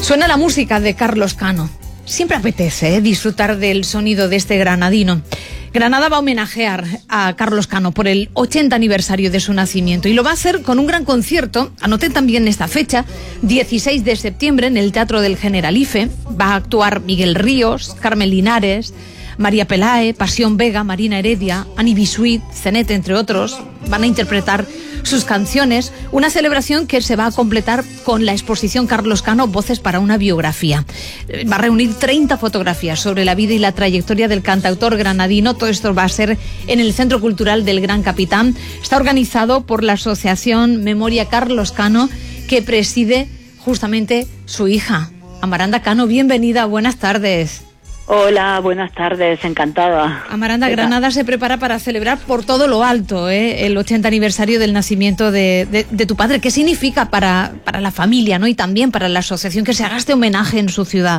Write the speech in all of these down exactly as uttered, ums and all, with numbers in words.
Suena la música de Carlos Cano. Siempre apetece ¿eh? disfrutar del sonido de este granadino. Granada va a homenajear a Carlos Cano por el ochenta aniversario de su nacimiento y lo va a hacer con un gran concierto. Anoten también esta fecha, dieciséis de septiembre, en el Teatro del Generalife. Va a actuar Miguel Ríos, Carmen Linares, María Pelae, Pasión Vega, Marina Heredia, Ani Bisuit, Zenet, entre otros. Van a interpretar sus canciones, una celebración que se va a completar con la exposición Carlos Cano, Voces para una biografía. Va a reunir treinta fotografías sobre la vida y la trayectoria del cantautor granadino. Todo esto va a ser en el Centro Cultural del Gran Capitán. Está organizado por la Asociación Memoria Carlos Cano, que preside justamente su hija, Amaranda Cano. Bienvenida, buenas tardes. Hola, buenas tardes, encantada. Amaranda, Granada se prepara para celebrar por todo lo alto ¿eh? el ochenta aniversario del nacimiento de, de, de tu padre. ¿Qué significa para, para la familia, ¿no? Y también para la asociación que se haga este homenaje en su ciudad?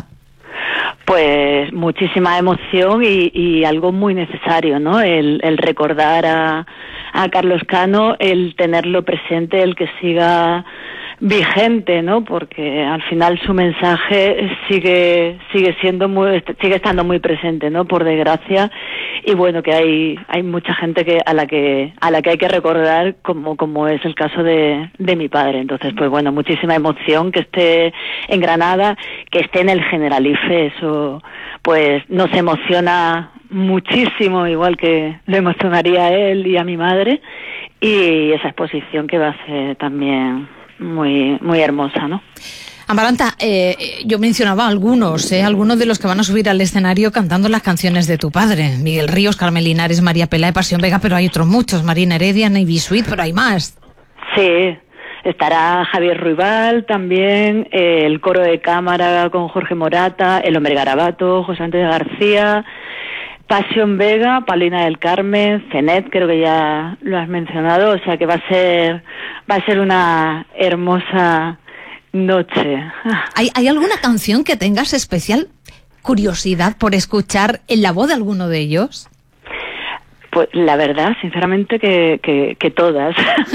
Pues muchísima emoción y, y algo muy necesario, ¿no? El, el recordar a, a Carlos Cano, el tenerlo presente, el que siga vigente, ¿no? Porque al final su mensaje sigue sigue siendo muy sigue estando muy presente, ¿no? Por desgracia, y bueno, que hay hay mucha gente que a la que a la que hay que recordar, como como es el caso de de mi padre. Entonces, pues bueno, muchísima emoción que esté en Granada, que esté en el Generalife. Eso pues nos emociona muchísimo, igual que le emocionaría a él y a mi madre, y esa exposición que va a ser también muy muy hermosa, ¿no? Amaranta, eh, yo mencionaba algunos, eh, algunos de los que van a subir al escenario cantando las canciones de tu padre. Miguel Ríos, Carmen Linares, María Pelae, Pasión Vega, pero hay otros muchos. Marina Heredia, Ani Bisuit, pero hay más. Sí, estará Javier Ruibal también, eh, el coro de cámara con Jorge Morata, el Hombre Garabato, José Antonio García, Pasión Vega, Paulina del Carmen, Zenet, creo que ya lo has mencionado, o sea que va a ser va a ser una hermosa noche. ¿Hay, ¿Hay alguna canción que tengas especial curiosidad por escuchar en la voz de alguno de ellos? Pues la verdad, sinceramente, que, que, que todas.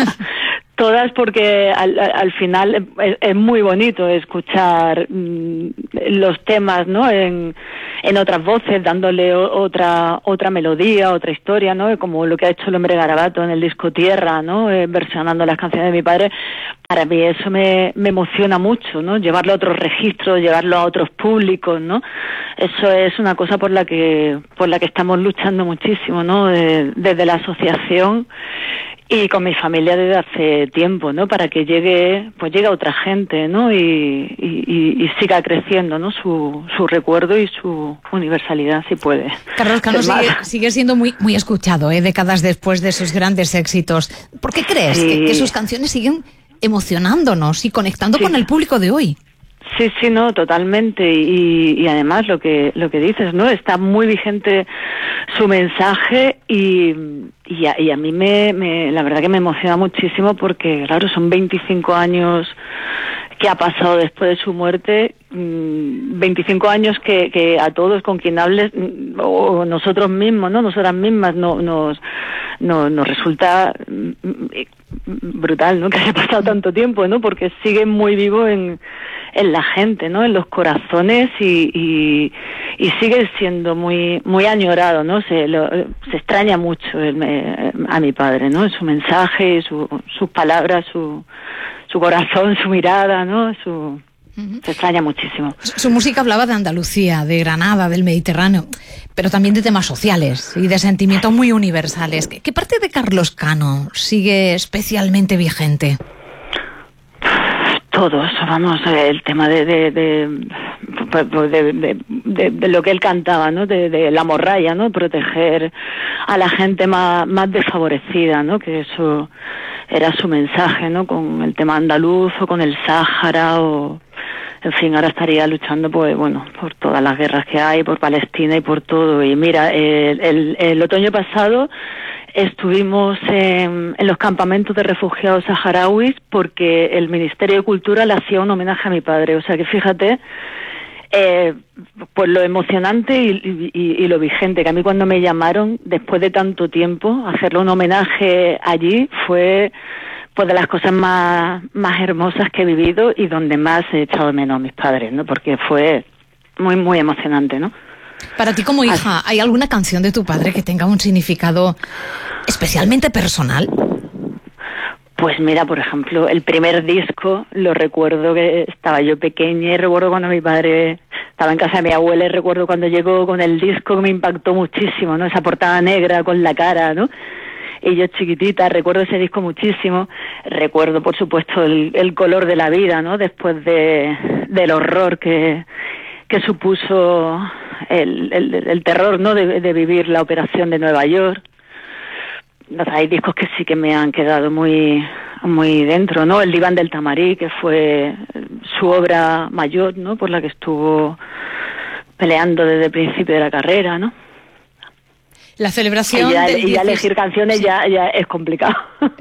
Todas, porque al, al final es, es muy bonito escuchar mmm, los temas, ¿no? En, en otras voces, dándole otra otra melodía, otra historia, ¿no? Como lo que ha hecho el Hombre Garabato en el disco Tierra, ¿no? Eh, versionando las canciones de mi padre. Para mí eso me, me emociona mucho, ¿no? Llevarlo a otros registros, llevarlo a otros públicos, ¿no? Eso es una cosa por la que por la que estamos luchando muchísimo, ¿no? De, desde la asociación y con mi familia desde hace tiempo, ¿no? Para que llegue, pues llegue a otra gente, ¿no? Y, y, y siga creciendo, ¿no? Su, su recuerdo y su universalidad, si puede. Carlos Cano sigue, sigue siendo muy, muy escuchado, ¿eh? Décadas después de sus grandes éxitos. ¿Por qué crees sí. que, que sus canciones siguen emocionándonos y conectando sí. con el público de hoy? Sí, sí, no, totalmente, y, y además lo que lo que dices, ¿no? Está muy vigente su mensaje y, y, a, y a mí me, me, la verdad que me emociona muchísimo porque, claro, son veinticinco años que ha pasado después de su muerte, veinticinco años que, que a todos con quien hables, o nosotros mismos, ¿no? Nosotras mismas no, nos, no, nos resulta brutal, ¿no? Que haya pasado tanto tiempo, ¿no? Porque sigue muy vivo en, en la gente, ¿no? En los corazones y, y, y sigue siendo muy muy añorado, ¿no? Se, lo, se extraña mucho el, a mi padre, ¿no? Su mensaje, su, sus palabras, su, su corazón, su mirada, ¿no? Su... Uh-huh. Se extraña muchísimo. Su, su música hablaba de Andalucía, de Granada, del Mediterráneo, pero también de temas sociales y de sentimientos muy universales. ¿Qué, qué parte de Carlos Cano sigue especialmente vigente? Todos, vamos, el tema de de de, de, de, de, de lo que él cantaba, ¿no? De, de la morralla, ¿no? Proteger a la gente más, más desfavorecida, ¿no? Que eso era su mensaje, ¿no? Con el tema andaluz o con el Sáhara o... En fin, ahora estaría luchando, pues bueno, por todas las guerras que hay, por Palestina y por todo. Y mira, el, el, el otoño pasado estuvimos en, en los campamentos de refugiados saharauis porque el Ministerio de Cultura le hacía un homenaje a mi padre. O sea que fíjate, eh, pues lo emocionante y, y, y lo vigente, que a mí cuando me llamaron, después de tanto tiempo, hacerle un homenaje allí fue... pues de las cosas más, más hermosas que he vivido y donde más he echado de menos a mis padres, ¿no? Porque fue muy, muy emocionante, ¿no? Para ti como hija, ¿hay alguna canción de tu padre que tenga un significado especialmente personal? Pues mira, por ejemplo, el primer disco, lo recuerdo que estaba yo pequeña y recuerdo cuando mi padre estaba en casa de mi abuela y recuerdo cuando llegó con el disco que me impactó muchísimo, ¿no? Esa portada negra con la cara, ¿no? Y yo chiquitita, recuerdo ese disco muchísimo. Recuerdo, por supuesto, el, el color de la vida, ¿no? Después de, del horror que, que supuso el, el, el terror, ¿no? De, de vivir la operación de Nueva York. O sea, hay discos que sí que me han quedado muy muy dentro, ¿no? El Diván del Tamarí, que fue su obra mayor, ¿no? Por la que estuvo peleando desde el principio de la carrera, ¿no? La celebración y ya, del y ya elegir canciones sí. ya, ya es complicado.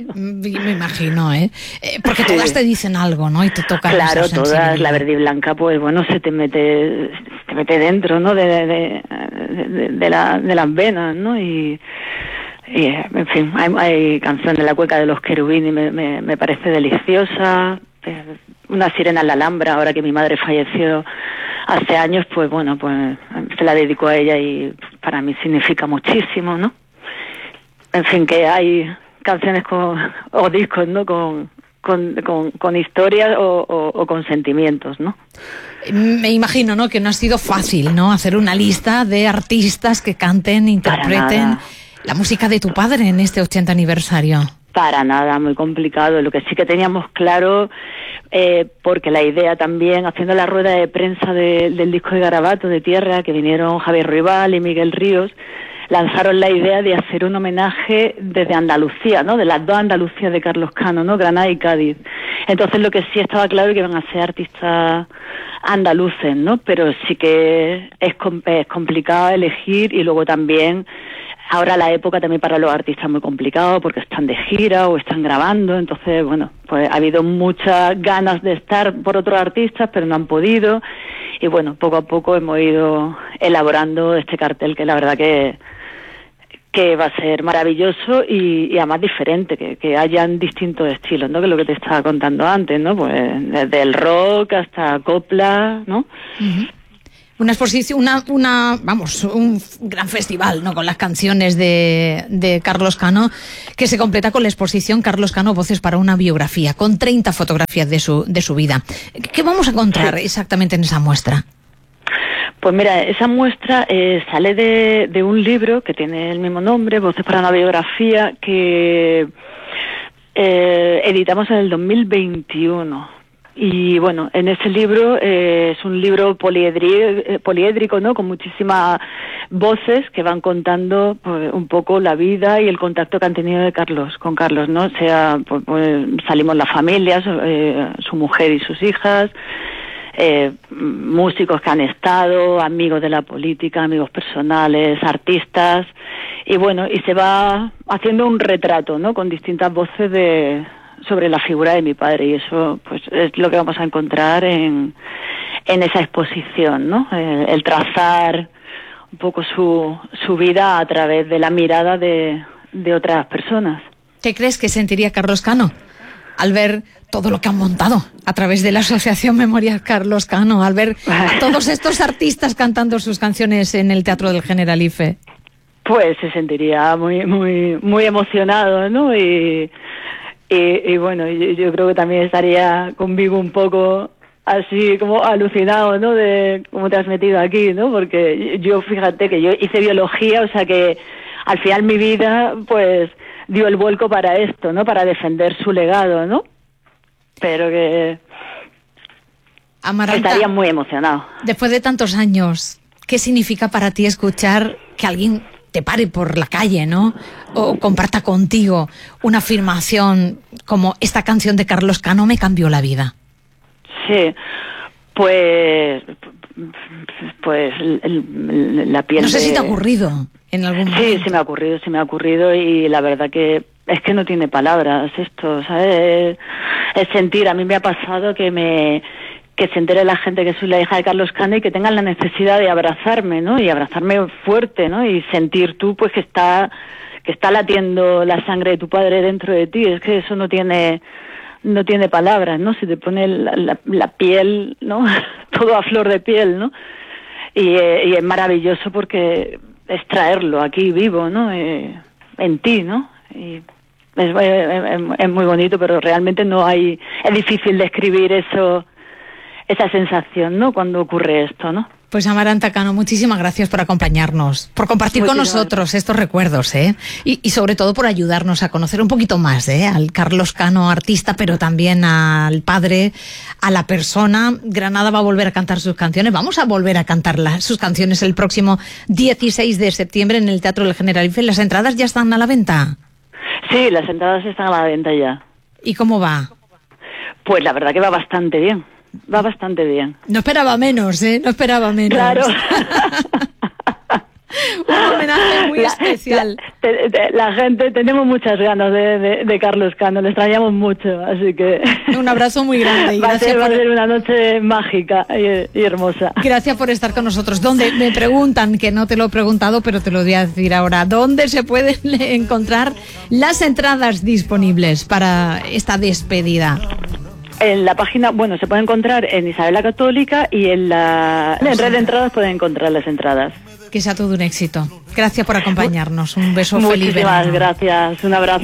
Me imagino, ¿eh? eh porque sí. todas te dicen algo, ¿no? Y te tocan. Claro, todas. La Verde y Blanca, pues bueno, se te mete te mete dentro, ¿no? De, de, de, de, de, la, de las venas, ¿no? Y... Y, en fin, hay, hay canciones de La Cueca de los Querubini, me, me, me parece deliciosa. Eh, Una sirena en la Alhambra, ahora que mi madre falleció hace años, pues bueno, pues se la dedico a ella y para mí significa muchísimo, ¿no? En fin, que hay canciones con, o discos, ¿no? Con, con, con, con historias o, o, o con sentimientos, ¿no? Me imagino, ¿no? Que no ha sido fácil, ¿no? Hacer una lista de artistas que canten, interpreten la música de tu padre en este ochenta aniversario. Para nada, muy complicado. Lo que sí que teníamos claro, eh, porque la idea también, haciendo la rueda de prensa de, del disco de Garabato, de Tierra, que vinieron Javier Ruibal y Miguel Ríos, lanzaron la idea de hacer un homenaje desde Andalucía, ¿no? De las dos Andalucías de Carlos Cano, ¿no? Granada y Cádiz. Entonces lo que sí estaba claro es que iban a ser artistas andaluces, ¿no? Pero sí que es, es complicado elegir y luego también... Ahora la época también para los artistas es muy complicado porque están de gira o están grabando, entonces, bueno, pues ha habido muchas ganas de estar por otros artistas, pero no han podido. Y bueno, poco a poco hemos ido elaborando este cartel que la verdad que, que va a ser maravilloso y, y además diferente, que, que hayan distintos estilos, ¿no? Que es lo que te estaba contando antes, ¿no? Pues desde el rock hasta copla, ¿no? Uh-huh. Una exposición, una, una, vamos, un gran festival, ¿no? Con las canciones de, de Carlos Cano, que se completa con la exposición Carlos Cano, Voces para una biografía, con treinta fotografías de su, de su vida. ¿Qué vamos a encontrar exactamente en esa muestra? Pues mira, esa muestra eh, sale de, de un libro que tiene el mismo nombre, Voces para una biografía, que eh, editamos en el dos mil veintiuno. Y bueno, en ese libro eh, es un libro poliedri, poliédrico, ¿no? Con muchísimas voces que van contando pues, un poco la vida y el contacto que han tenido de Carlos con Carlos, ¿no? O sea, pues, pues, salimos las familias, eh, su mujer y sus hijas, eh, músicos que han estado, amigos de la política, amigos personales, artistas, y bueno, y se va haciendo un retrato, ¿no? Con distintas voces de sobre la figura de mi padre, y eso pues es lo que vamos a encontrar en, en esa exposición, ¿no? El, el trazar un poco su, su vida a través de la mirada de, de otras personas. ¿Qué crees que sentiría Carlos Cano al ver todo lo que han montado a través de la Asociación Memorial Carlos Cano, al ver a todos estos artistas cantando sus canciones en el Teatro del Generalife? Pues se sentiría muy muy muy emocionado, ¿no? Y Y, y bueno, yo, yo creo que también estaría conmigo un poco así como alucinado, ¿no? De cómo te has metido aquí, ¿no? Porque yo, fíjate que yo hice biología, o sea que al final mi vida, pues, dio el vuelco para esto, ¿no? Para defender su legado, ¿no? Pero que Amaranta, estaría muy emocionado. Después de tantos años, ¿qué significa para ti escuchar que alguien te pare por la calle, ¿no? O comparta contigo una afirmación como esta canción de Carlos Cano me cambió la vida? Sí, pues pues la piel. No sé de... si te ha ocurrido en algún momento. Sí, sí me ha ocurrido, sí me ha ocurrido y la verdad que es que no tiene palabras esto, ¿sabes? Es sentir, a mí me ha pasado que me que se entere la gente que soy la hija de Carlos Cano y que tengan la necesidad de abrazarme, ¿no? Y abrazarme fuerte, ¿no? Y sentir tú, pues, que está que está latiendo la sangre de tu padre dentro de ti. Es que eso no tiene no tiene palabras, ¿no? Se te pone la, la, la piel, ¿no? Todo a flor de piel, ¿no? Y, eh, y es maravilloso porque es traerlo aquí vivo, ¿no? Eh, en ti, ¿no? Y es, es, es muy bonito, pero realmente no hay... Es difícil describir eso, esa sensación, ¿no? Cuando ocurre esto, ¿no? Pues Amaranta Cano, muchísimas gracias por acompañarnos, por compartir muchísimas con nosotros estos recuerdos, ¿eh? Y, y sobre todo por ayudarnos a conocer un poquito más, ¿eh? Al Carlos Cano, artista, pero también al padre, a la persona. Granada va a volver a cantar sus canciones. Vamos a volver a cantar las, sus canciones el próximo dieciséis de septiembre en el Teatro del Generalife. ¿Las entradas ya están a la venta? Sí, las entradas están a la venta ya. ¿Y cómo va? Pues la verdad que va bastante bien. Va bastante bien. No esperaba menos, ¿eh? No esperaba menos. Claro. Un homenaje muy la, especial. La, te, te, la gente, tenemos muchas ganas de, de, de Carlos Cano, le extrañamos mucho, así que... Un abrazo muy grande. Y va, gracias a ser, por... va a ser una noche mágica y, y hermosa. Gracias por estar con nosotros. ¿Dónde? Me preguntan, que no te lo he preguntado, pero te lo voy a decir ahora. ¿Dónde se pueden encontrar las entradas disponibles para esta despedida? En la página, bueno, se puede encontrar en Isabel la Católica y en la en Red de Entradas pueden encontrar las entradas. Que sea todo un éxito. Gracias por acompañarnos. Un beso, feliz verano. Muchísimas gracias. Un abrazo.